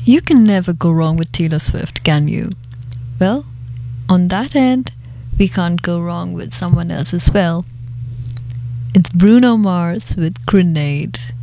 You can never go wrong with Taylor Swift, can you? Well, on that end, we can't go wrong with someone else as well. It's Bruno Mars with Grenade.